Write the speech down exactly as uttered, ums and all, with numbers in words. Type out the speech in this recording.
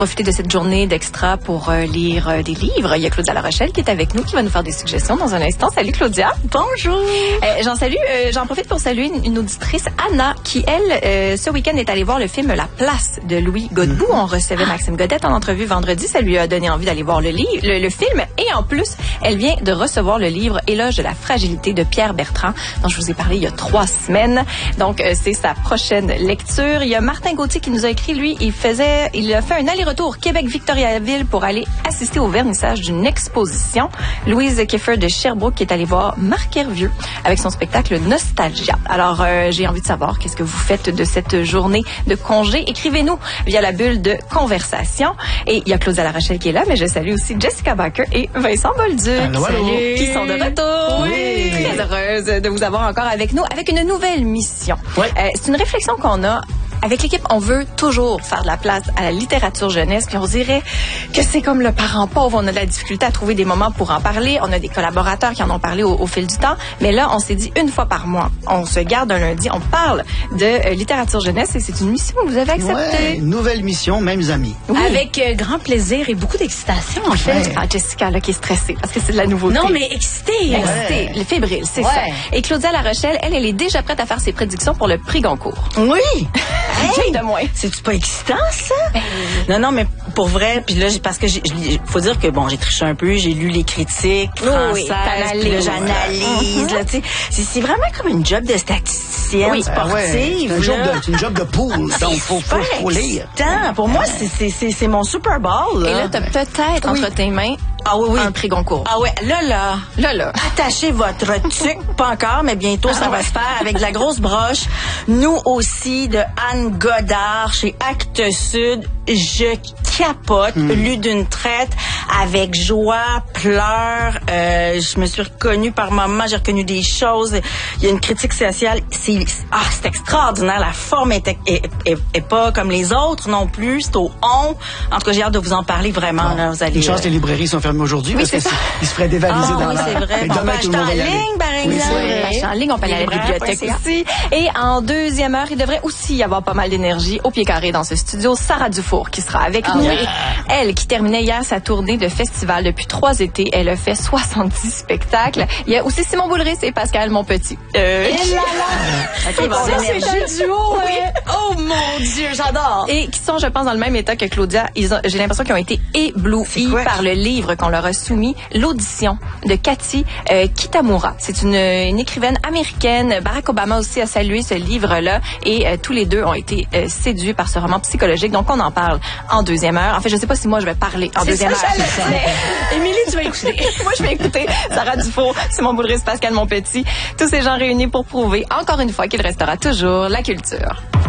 Profiter de cette journée d'extra pour euh, lire euh, des livres. Il y a Claudia La Rochelle qui est avec nous, qui va nous faire des suggestions dans un instant. Salut Claudia. Bonjour. Euh, j'en salue, euh, j'en profite pour saluer une, une auditrice, Anna, qui elle, euh, ce week-end est allée voir le film La Place de Louis Godbout. On recevait Maxime Godette en entrevue vendredi. Ça lui a donné envie d'aller voir le, li- le, le film. Et en plus, elle vient de recevoir le livre Éloge de la fragilité de Pierre Bertrand, dont je vous ai parlé il y a trois semaines. Donc, euh, c'est sa prochaine lecture. Il y a Martin Gauthier qui nous a écrit, lui, il faisait, il a fait un aller-retour Québec-Victoriaville pour aller assister au vernissage d'une exposition. Louise Keffer de Sherbrooke qui est allée voir Marc Hervieux avec son spectacle Nostalgia. Alors, euh, j'ai envie de savoir qu'est-ce que vous faites de cette journée de congé. Écrivez-nous via la bulle de conversation. Et il y a Claudia La Rochelle qui est là, mais je salue aussi Jessica Baker et Vincent Bolduc. Allô, allô. Qui sont de retour. Oui. Très heureuse de vous avoir encore avec nous avec une nouvelle mission. Oui. Euh, c'est une réflexion qu'on a. Avec l'équipe, on veut toujours faire de la place à la littérature jeunesse, puis on dirait que c'est comme le parent pauvre. On a de la difficulté à trouver des moments pour en parler. On a des collaborateurs qui en ont parlé au, au fil du temps. Mais là, on s'est dit une fois par mois, on se garde un lundi, on parle de euh, littérature jeunesse et c'est une mission que vous avez acceptée. Ouais, nouvelle mission, mêmes amis. Oui. Avec euh, grand plaisir et beaucoup d'excitation, en fait. Ouais. Ah, Jessica, là, qui est stressée parce que c'est de la nouveauté. Non, mais excitée. là. Excitée, le fébrile, c'est Ouais. ça. Et Claudia La Rochelle, elle, elle est déjà prête à faire ses prédictions pour le prix Goncourt. Oui. Rien de moins. C'est-tu pas excitant, ça? Non, non, mais pour vrai, puis là, j'ai- parce que j'ai, j'ai- faut dire que, bon, j'ai triché un peu, j'ai lu les critiques Oui, françaises, t'analyses. puis là, j'analyse, Mhm. là, tu sais. C'est, c'est vraiment comme une job de statisticienne Oui. sportive. Ah ouais, c'est un job là. de, c'est une job de pool. Donc, faut, faut, Super faut lire. excitant. Pour moi, c'est, c'est, c'est, c'est mon Super Bowl, là. Et là, t'as peut-être Oui. entre tes mains Ah oui, oui. un prix Goncourt. Ah ouais, là, là. Là, là. Attachez votre tuque, pas encore, mais bientôt ça va se faire avec de la grosse broche. Nous aussi, de Anne Godard chez Actes Sud, je capote, lu d'une traite, avec joie, pleurs. Euh, je me suis reconnue par moments, j'ai reconnu des choses. Il y a une critique sociale, c'est ah, c'est extraordinaire. La forme est, est, est, est pas comme les autres non plus. C'est au on. En tout cas, j'ai hâte de vous en parler vraiment. Là, vous allez. Une chance, les librairies sont fermées aujourd'hui parce c'est que ça. c'est- ils se feraient dévaliser Ah dans oui, la... c'est vrai. Mais On demain, peut tout le acheter monde en va y aller. ligne, par Oui, c'est exemple. vrai. Acheter en ligne, on peut aller à la Libraire, bibliothèque point c a. aussi. Et en deuxième heure, il devrait aussi y avoir pas mal d'énergie au pied carré dans ce studio. Sarah Dufour qui sera avec nous. yeah. Elle qui terminait hier sa tournée de festival depuis trois étés. Elle a fait soixante-dix spectacles. Il y a aussi Simon Boulris et Pascal Monpetit. Euh, Et là là! OK, bon, Ça, c'est l'énergie. un duo, Oui. Oh mon Dieu, j'adore! Et qui sont, je pense, dans le même état que Claudia. Ils ont, j'ai l'impression qu'ils ont été C'est éblouis quoi? par le livre qu'on leur a soumis, l'audition de Cathy euh, Kitamura. C'est une, une écrivaine américaine. Barack Obama aussi a salué ce livre-là et euh, tous les deux ont été euh, séduits par ce roman psychologique. Donc, on en parle en deuxième heure. En fait, je sais pas si moi je vais parler en C'est deuxième ça, heure. j'allais dire. Mais Émilie, tu vas écouter. moi, je vais écouter Sarah Dufour, Simon Boulris, Pascal Monpetit. Tous ces gens réunis pour prouver encore une fois qu'il restera toujours la culture.